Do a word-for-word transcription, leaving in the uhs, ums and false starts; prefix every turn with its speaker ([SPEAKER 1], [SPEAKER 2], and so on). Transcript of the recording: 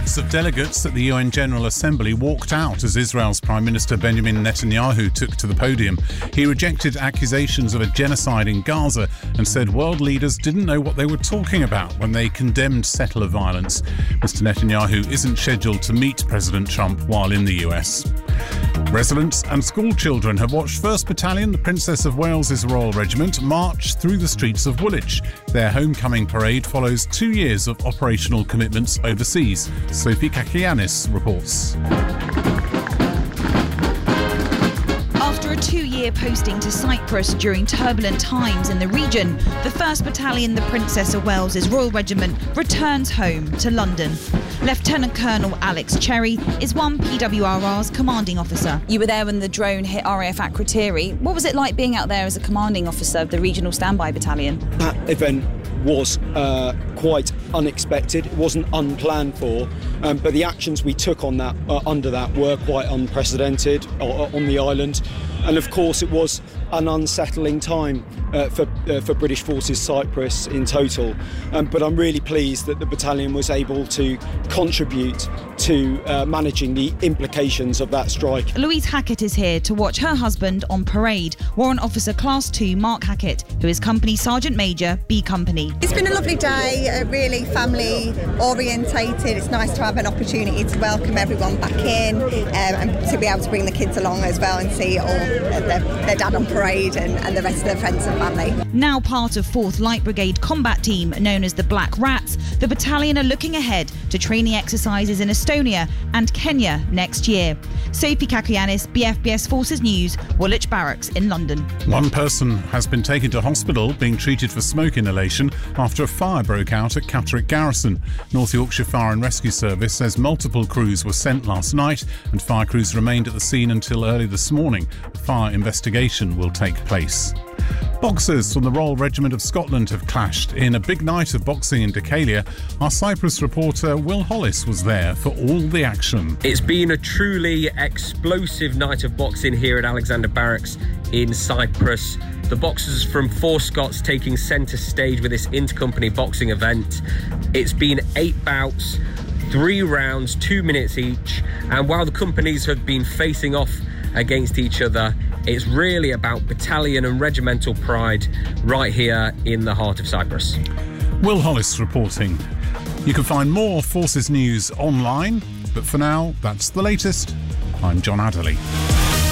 [SPEAKER 1] Hundreds of delegates at the U N General Assembly walked out as Israel's Prime Minister Benjamin Netanyahu took to the podium. He rejected accusations of a genocide in Gaza and said world leaders didn't know what they were talking about when they condemned settler violence. Mister Netanyahu isn't scheduled to meet President Trump while in the U S. Residents and school children have watched first Battalion, the Princess of Wales's Royal Regiment, march through the streets of Woolwich. Their homecoming parade follows two years of operational commitments overseas. Sophie Kakianis reports.
[SPEAKER 2] After a two-year posting to Cyprus during turbulent times in the region, the first Battalion, the Princess of Wales's Royal Regiment, returns home to London. Lieutenant Colonel Alex Cherry is one P W R R's commanding officer.
[SPEAKER 3] You were there when the drone hit R A F Akrotiri. What was it like being out there as a commanding officer of the Regional Standby Battalion?
[SPEAKER 4] That event was uh, quite unexpected. It wasn't unplanned for, um, but the actions we took on that uh, under that were quite unprecedented uh, on the island. And of course, it was an unsettling time uh, for uh, for British Forces Cyprus in total. Um, but I'm really pleased that the battalion was able to contribute to uh, managing the implications of that strike.
[SPEAKER 2] Louise Hackett is here to watch her husband on parade, Warrant Officer Class two Mark Hackett, who is Company Sergeant Major, B Company.
[SPEAKER 5] It's been a lovely day, uh, really family orientated. It's nice to have an opportunity to welcome everyone back in um, and to be able to bring the kids along as well and see all uh, their, their dad on parade and, and the rest of their friends and family.
[SPEAKER 2] Now part of fourth Light Brigade combat team known as the Black Rats, the battalion are looking ahead to training exercises in Estonia and Kenya next year. Sophie Kakianis, B F B S Forces News, Woolwich Barracks in London.
[SPEAKER 1] One person has been taken to hospital being treated for smoke inhalation after a fire broke out at Catterick Garrison. North Yorkshire Fire and Rescue Service says multiple crews were sent last night and fire crews remained at the scene until early this morning. A fire investigation will take place. Boxers from the Royal Regiment of Scotland have clashed in a big night of boxing in Decalia. Our Cyprus reporter Will Hollis was there for all the action.
[SPEAKER 6] It's been a truly explosive night of boxing here at Alexander Barracks in Cyprus. The boxers from Four Scots taking centre stage with this intercompany boxing event. It's been eight bouts, three rounds, two minutes each, and while the companies have been facing off against each other, it's really about battalion and regimental pride right here in the heart of Cyprus.
[SPEAKER 1] Will Hollis reporting. You can find more Forces news online, but for now, that's the latest. I'm John Adderley.